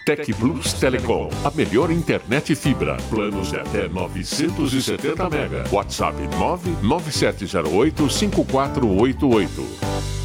Tec Plus Telecom, a melhor internet fibra. Planos de até 970 MB. WhatsApp 99708-5488.